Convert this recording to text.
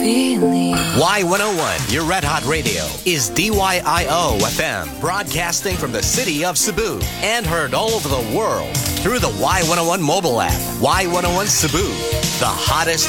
feeling. Y101, your Red Hot Radio, is DYIO FM, broadcasting from the city of Cebu and heard all over the world through the Y101 mobile app. Y101 Cebu, the hottest